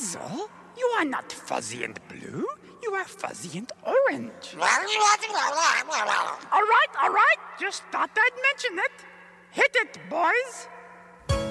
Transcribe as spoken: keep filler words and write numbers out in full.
Basil, you are not fuzzy and blue. You are fuzzy and orange. All right, all right. Just thought I'd mention it. Hit it, boys.